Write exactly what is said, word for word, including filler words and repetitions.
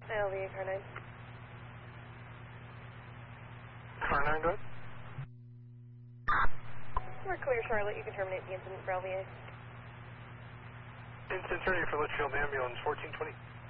L V A car nine. Car nine, go ahead. We're clear, Charlotte. You can terminate the incident for L V A. Incident ready for Litchfield Ambulance fourteen twenty.